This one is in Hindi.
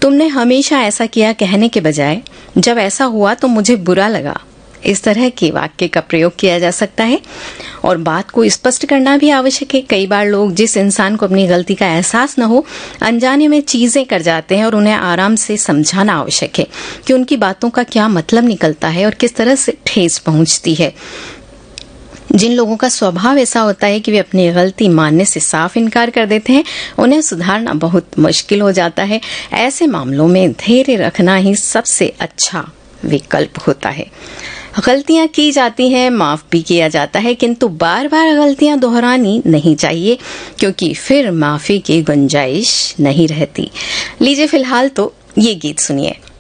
तुमने हमेशा ऐसा किया कहने के बजाय जब ऐसा हुआ तो मुझे बुरा लगा, इस तरह के वाक्य का प्रयोग किया जा सकता है। और बात को स्पष्ट करना भी आवश्यक है। कई बार लोग जिस इंसान को अपनी गलती का एहसास न हो अनजाने में चीजें कर जाते हैं और उन्हें आराम से समझाना आवश्यक है कि उनकी बातों का क्या मतलब निकलता है और किस तरह से ठेस पहुंचती है। जिन लोगों का स्वभाव ऐसा होता है कि वे अपनी गलती मानने से साफ इनकार कर देते हैं, उन्हें सुधारना बहुत मुश्किल हो जाता है। ऐसे मामलों में धैर्य रखना ही सबसे अच्छा विकल्प होता है। गलतियां की जाती हैं, माफ भी किया जाता है, किंतु बार बार गलतियां दोहरानी नहीं चाहिए क्योंकि फिर माफी की गुंजाइश नहीं रहती। लीजिए फिलहाल तो ये गीत सुनिए।